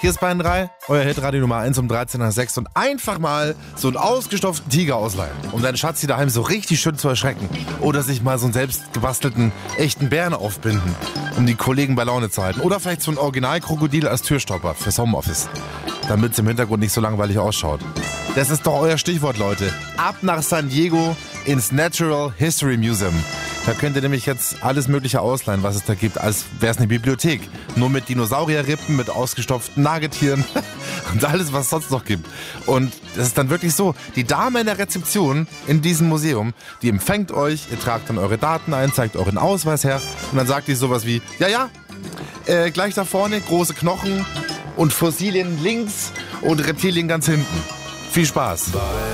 Hier ist Bayern 3, euer Hitradio Nummer 1 um 13 nach 6 und einfach mal so einen ausgestopften Tiger ausleihen, um deinen Schatz hier daheim so richtig schön zu erschrecken. Oder sich mal so einen selbst gebastelten, echten Bären aufbinden, um die Kollegen bei Laune zu halten. Oder vielleicht so ein Originalkrokodil als Türstopper fürs Homeoffice, damit es im Hintergrund nicht so langweilig ausschaut. Das ist doch euer Stichwort, Leute. Ab nach San Diego ins Natural History Museum. Da könnt ihr nämlich jetzt alles Mögliche ausleihen, was es da gibt, als wäre es eine Bibliothek. Nur mit Dinosaurierrippen, mit ausgestopften Nagetieren und alles, was es sonst noch gibt. Und das ist dann wirklich so, die Dame in der Rezeption in diesem Museum, die empfängt euch, ihr tragt dann eure Daten ein, zeigt euren Ausweis her und dann sagt die sowas wie, gleich da vorne, große Knochen und Fossilien links und Reptilien ganz hinten. Viel Spaß.